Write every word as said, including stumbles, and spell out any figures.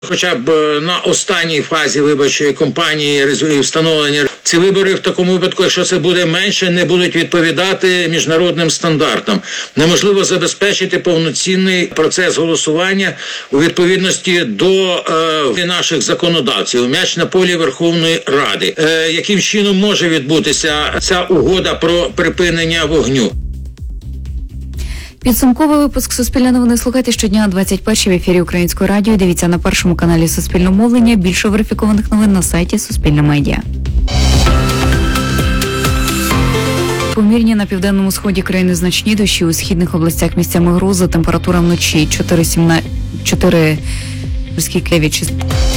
Хоча б на останній фазі виборчої кампанії встановлення ці вибори в такому випадку, якщо це буде менше, не будуть відповідати міжнародним стандартам. Неможливо забезпечити повноцінний процес голосування у відповідності до е, наших законодавців. М'яч на полі Верховної Ради. Е, яким чином може відбутися ця угода про припинення вогню? Підсумковий випуск «Суспільне новини» слухайте щодня о двадцять першій в ефірі Українського радіо. Дивіться на першому каналі Суспільного мовлення. Більше верифікованих новин на сайті Суспільне медіа. Помірні на південному сході країни значні дощі, у східних областях місцями грози, температура вночі чотири сімнадцять, чотири скільки від